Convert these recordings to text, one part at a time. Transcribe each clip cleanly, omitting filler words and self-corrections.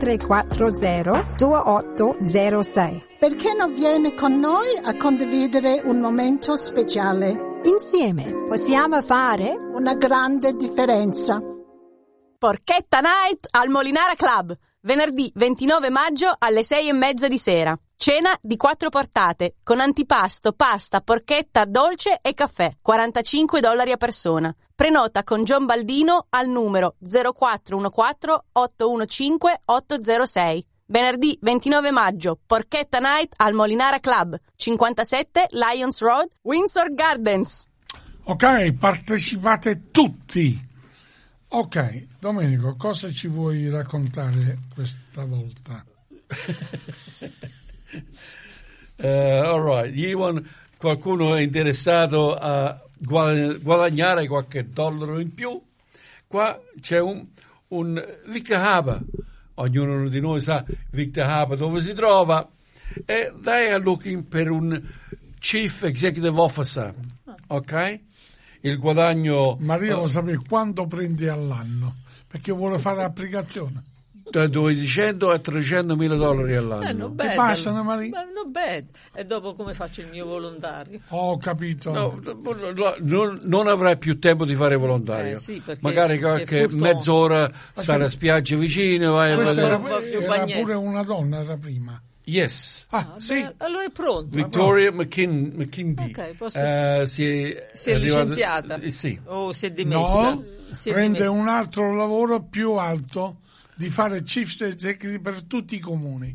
340-2806. Perché non viene con noi a condividere un momento speciale? Insieme possiamo fare una grande differenza. Porchetta Night al Molinara Club, venerdì 29 maggio alle 6:30 di sera. Cena di 4 portate, con antipasto, pasta, porchetta, dolce e caffè, $45 a persona. Prenota con John Baldino al numero 0414-815-806. Venerdì 29 maggio, Porchetta Night al Molinara Club, 57 Lions Road, Windsor Gardens. Ok, partecipate tutti. Ok, Domenico, cosa ci vuoi raccontare questa volta? All right. Qualcuno è interessato a guadagnare qualche dollaro in più? Qua c'è un Victor Harbor. Ognuno di noi sa Victor Harbor dove si trova, e they are looking per un Chief Executive Officer, ok? Il guadagno... Maria lo sapere quanto prendi all'anno, perché vuole fare applicazione. Da $200 a $300.000 all'anno. Che passano, Maria? Non bad. E dopo come faccio il mio volontario? Ho capito. Non avrai più tempo di fare volontario. Sì, magari qualche mezz'ora stare a spiaggia vicino. Questa era pure una donna, era prima. Yes. Sì. Allora è pronto. Victoria McKindy. Okay, si è licenziata? Sì. O si è dimessa? No, prende un altro lavoro più alto, di fare Chief Executive per tutti i comuni.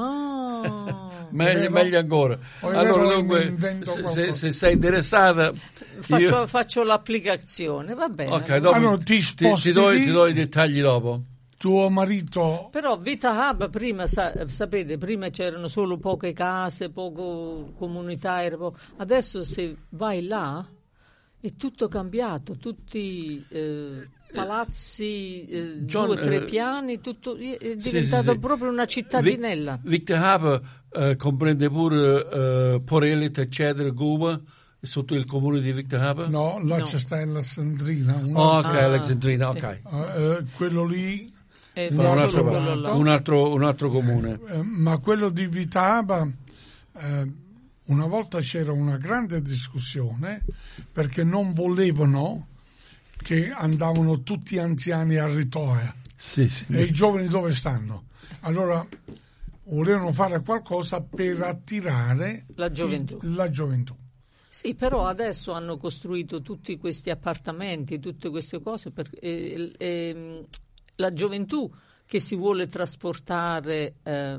Meglio ancora. Allora dunque, se sei interessata, faccio l'applicazione, va bene. Ok, dopo allora, ti do i dettagli dopo. Tuo marito... Però Vita Hub prima, sapete, prima c'erano solo poche case, poco comunità, adesso se vai là è tutto cambiato, tutti palazzi, 2 o 3 piani, tutto è diventato proprio una cittadinella. Victor Harbor comprende pure Porelit, eccetera, Guba, sotto il comune di Victor Harbor? No, là c'è sta l'Alessandrina. Alexandrina, ok. Quello lì è un altro comune. Ma quello di Vitaba, una volta c'era una grande discussione perché non volevano che andavano tutti anziani a Ritoia. Sì. E i giovani dove stanno? Allora volevano fare qualcosa per attirare la gioventù. Sì, però adesso hanno costruito tutti questi appartamenti, tutte queste cose, la gioventù che si vuole trasportare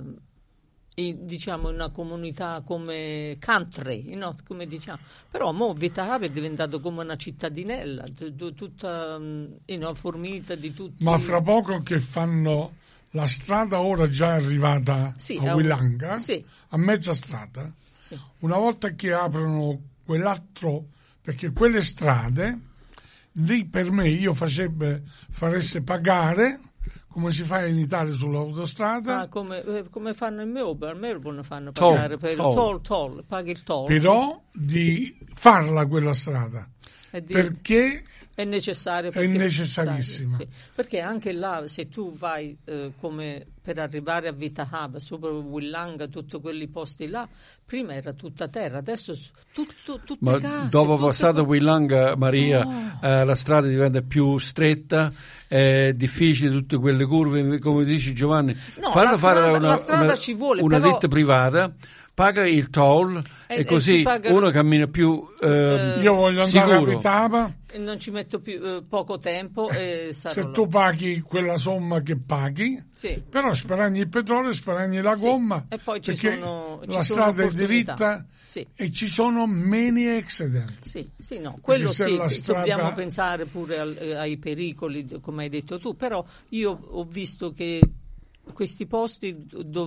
diciamo in una comunità come country, no? Come diciamo. Però mo Vita Harbor è diventato come una cittadinella, tutta fornita di tutti. Ma fra poco che fanno la strada, ora già è arrivata a Willanga, a mezza strada, una volta che aprono quell'altro, perché quelle strade lì per me io faresse pagare come si fa in Italia sull'autostrada, come fanno in Melbourne fanno pagare per il toll, paghi il toll, però di farla quella strada perché è necessario, è necessarissima, perché anche là se tu vai come per arrivare a Vita Harbor, sopra Willanga, tutti quelli posti là, prima era tutta terra, adesso tutte case. Dopo passato Willanga, Maria, la strada diventa più stretta, è difficile, tutte quelle curve, come dici Giovanni, fanno fare una ditta privata, paga il toll e così uno cammina più io voglio andare a Vitava e non ci metto più poco tempo e se tu paghi quella somma che paghi, però sparagni il petrolio, sparagni la gomma, e poi la strada è diritta e ci sono many accident. Quello dobbiamo pensare pure ai pericoli, come hai detto tu, però io ho visto che questi posti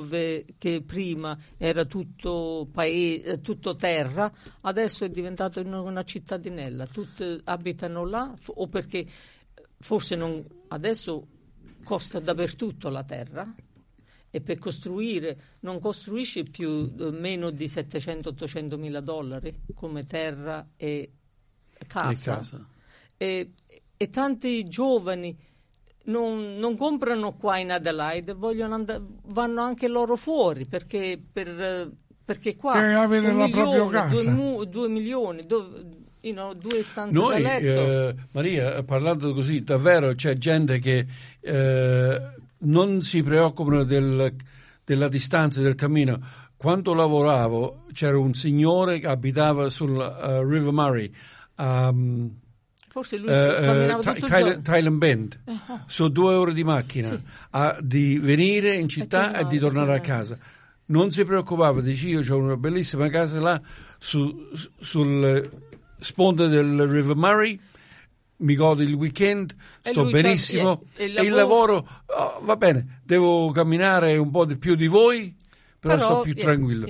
che prima era tutto tutto terra, adesso è diventato una cittadinella, tutti abitano là, o perché forse adesso costa dappertutto la terra, e per costruire non costruisci più meno di $700-800 mila come terra e casa. E tanti giovani non comprano qua in Adelaide, vanno anche loro fuori, perché qua per avere la propria casa. 2 milioni, 2 stanze da letto. Maria, parlando così, davvero c'è gente che non si preoccupano della distanza del cammino. Quando lavoravo c'era un signore che abitava sul River Murray, forse lui camminava tutto il giorno. Thailand Bend, su 2 ore di macchina, di venire in città e di tornare a casa. Non si preoccupava, dice: io ho una bellissima casa là sul sponda del River Murray, mi godo il weekend, sto benissimo, e il lavoro va bene, devo camminare un po' di più di voi, però sto più tranquillo.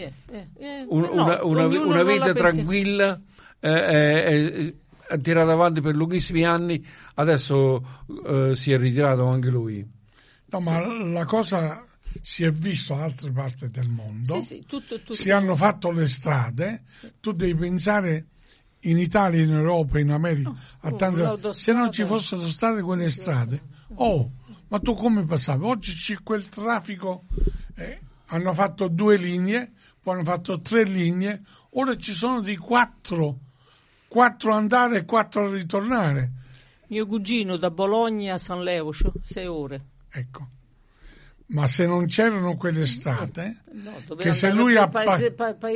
Una vita tranquilla, tirato avanti per lunghissimi anni, adesso si è ritirato anche lui. No, ma la cosa si è visto in altre parti del mondo, tutto. Si hanno fatto le strade, tu devi pensare in Italia, in Europa, in America, se non ci fossero state quelle strade, ma tu come passavi? Oggi c'è quel traffico, hanno fatto 2 linee, poi hanno fatto 3 linee, ora ci sono di 4 andare e 4 ritornare. Mio cugino da Bologna a San Leo, 6 ore. Ecco. Ma se non c'erano quelle strade, che se lui paese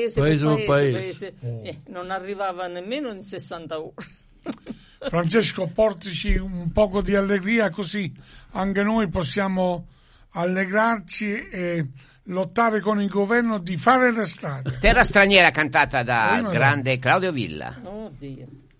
non arrivava nemmeno in 60 ore. Francesco, portici un poco di allegria, così anche noi possiamo allegrarci e lottare con il governo di fare le strade. Terra straniera, cantata da grande Claudio Villa. Oh Dio.